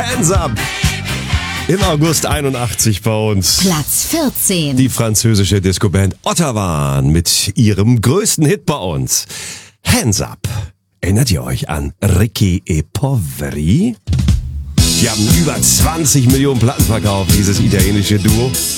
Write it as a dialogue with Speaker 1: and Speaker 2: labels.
Speaker 1: Hands Up. Im August 81 bei uns.
Speaker 2: Platz 14.
Speaker 1: Die französische Discoband Ottawa mit ihrem größten Hit bei uns. Hands Up. Erinnert ihr euch an Ricky e Poveri? Die haben über 20 Millionen Platten verkauft, dieses italienische Duo.